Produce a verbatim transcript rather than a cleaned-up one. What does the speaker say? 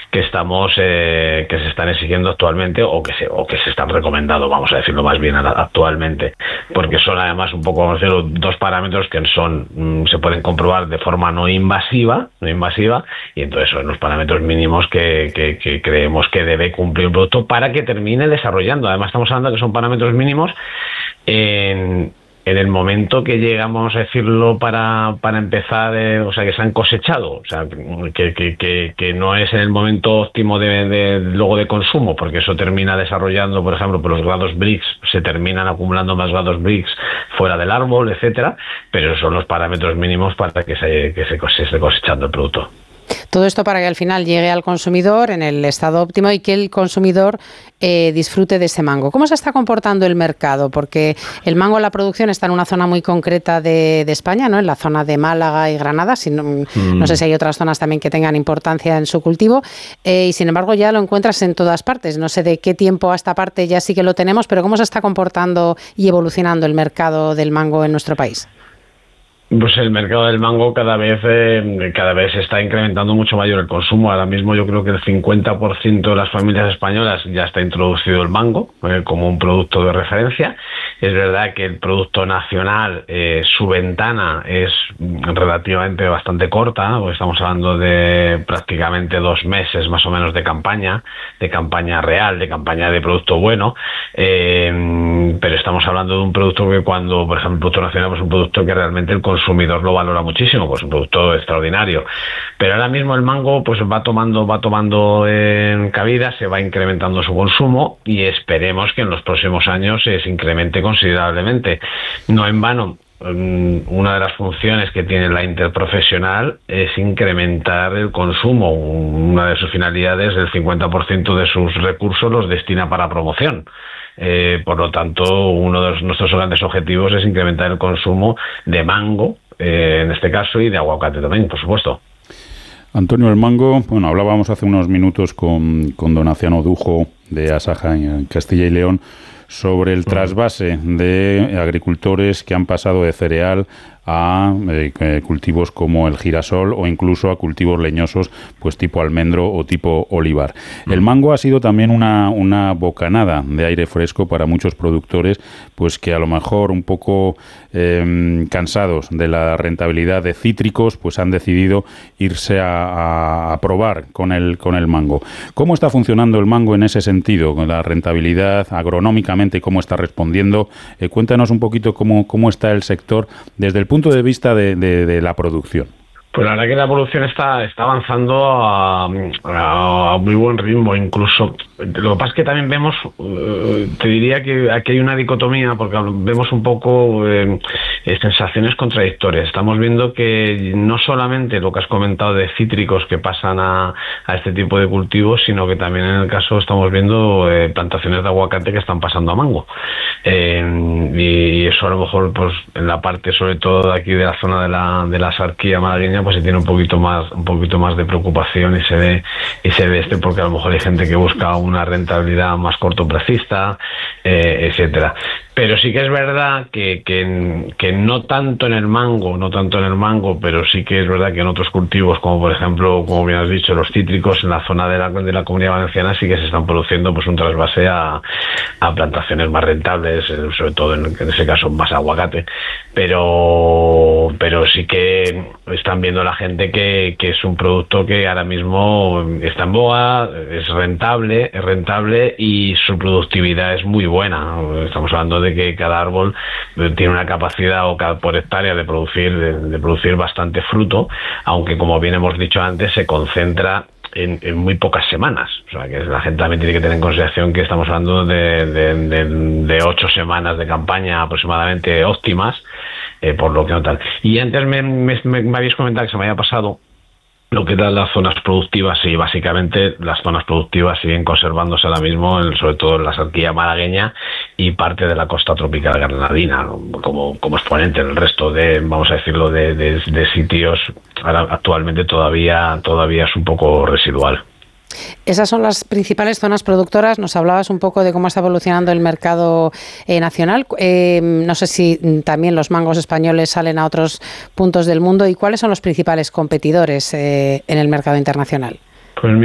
que estamos eh, que se están exigiendo actualmente o que se o que se están recomendando, vamos a decirlo más bien actualmente, porque son además un poco, vamos a decirlo, dos parámetros que son mmm, se pueden comprobar de forma no invasiva, no invasiva, y entonces son los parámetros mínimos que, que, que creemos que debe cumplir el producto para que termine desarrollando. Además estamos hablando de que son parámetros mínimos en en el momento que llegamos a decirlo para, para empezar, eh, o sea, que se han cosechado, o sea, que, que, que, que no es en el momento óptimo de, de, luego de consumo, porque eso termina desarrollando, por ejemplo, por los grados Brix, se terminan acumulando más grados Brix fuera del árbol, etcétera, pero esos son los parámetros mínimos para que se, que se, se esté cosechando el producto. Todo esto para que al final llegue al consumidor en el estado óptimo y que el consumidor eh, disfrute de ese mango. ¿Cómo se está comportando el mercado? Porque el mango, la producción está en una zona muy concreta de, de España, ¿no? En la zona de Málaga y Granada. Si no, mm. no sé si hay otras zonas también que tengan importancia en su cultivo. Eh, y sin embargo ya lo encuentras en todas partes. No sé de qué tiempo a esta parte ya sí que lo tenemos, pero ¿cómo se está comportando y evolucionando el mercado del mango en nuestro país? Pues el mercado del mango cada vez eh, cada vez está incrementando mucho mayor el consumo. Ahora mismo yo creo que el cincuenta por ciento de las familias españolas ya está introducido el mango eh, como un producto de referencia. Es verdad que el producto nacional, eh, su ventana es relativamente bastante corta, porque estamos hablando de prácticamente dos meses más o menos de campaña, de campaña real, de campaña de producto bueno, eh, pero estamos hablando de un producto que cuando, por ejemplo, el producto nacional es un producto que realmente el consumidor lo valora muchísimo, pues un producto extraordinario. Pero ahora mismo el mango pues va tomando va tomando en cabida, se va incrementando su consumo y esperemos que en los próximos años se incremente considerablemente. No en vano, una de las funciones que tiene la interprofesional es incrementar el consumo. Una de sus finalidades, el cincuenta por ciento de sus recursos los destina para promoción. Eh, por lo tanto, uno de los, nuestros grandes objetivos es incrementar el consumo de mango, eh, en este caso, y de aguacate también, por supuesto. Antonio, el mango, bueno, hablábamos hace unos minutos con, con don Aciano Dujo de Asaja en Castilla y León sobre el trasvase de agricultores que han pasado de cereal a eh, cultivos como el girasol o incluso a cultivos leñosos pues tipo almendro o tipo olivar. El mango ha sido también una, una bocanada de aire fresco para muchos productores pues que a lo mejor un poco eh, cansados de la rentabilidad de cítricos pues han decidido irse a, a, a probar con el, con el mango. ¿Cómo está funcionando el mango en ese sentido? Con la rentabilidad agronómicamente, ¿cómo está respondiendo? Eh, cuéntanos un poquito cómo, cómo está el sector desde el punto punto de vista de, de, de la producción. Pues la verdad que la evolución está, está avanzando a, a, a muy buen ritmo, incluso. Lo que pasa es que también vemos, eh, te diría que aquí hay una dicotomía, porque vemos un poco eh, sensaciones contradictorias. Estamos viendo que no solamente lo que has comentado de cítricos que pasan a, a este tipo de cultivos, sino que también en el caso estamos viendo eh, plantaciones de aguacate que están pasando a mango. Eh, y eso a lo mejor pues en la parte sobre todo de aquí de la zona de la, de la Sarquía malagueña pues se tiene un poquito más un poquito más de preocupación y se ve y se ve este porque a lo mejor hay gente que busca una rentabilidad más cortoplacista, eh, etcétera. Pero sí que es verdad que, que, que no tanto en el mango, no tanto en el mango, pero sí que es verdad que en otros cultivos, como por ejemplo, como bien has dicho, los cítricos, en la zona de la, de la Comunidad Valenciana sí que se están produciendo pues un trasvase a, a plantaciones más rentables, sobre todo en, en ese caso más aguacate, pero pero sí que están viendo la gente que, que es un producto que ahora mismo está en boga, es rentable, es rentable y su productividad es muy buena. Estamos hablando de que cada árbol tiene una capacidad o cada, por hectárea de producir de, de producir bastante fruto, aunque como bien hemos dicho antes se concentra en, en muy pocas semanas. O sea que la gente también tiene que tener en consideración que estamos hablando de, de, de, de ocho semanas de campaña aproximadamente óptimas, eh, por lo que no tal. Y antes me, me, me habéis comentado que se me había pasado lo que dan las zonas productivas, y básicamente las zonas productivas siguen conservándose ahora mismo, en, sobre todo en la Sarquía malagueña y parte de la costa tropical granadina, como, como exponente. El resto de, vamos a decirlo, de, de, de sitios ahora, actualmente todavía, todavía es un poco residual. Esas son las principales zonas productoras. Nos hablabas un poco de cómo está evolucionando el mercado eh, nacional. Eh, no sé si también los mangos españoles salen a otros puntos del mundo. ¿Y cuáles son los principales competidores eh, en el mercado internacional?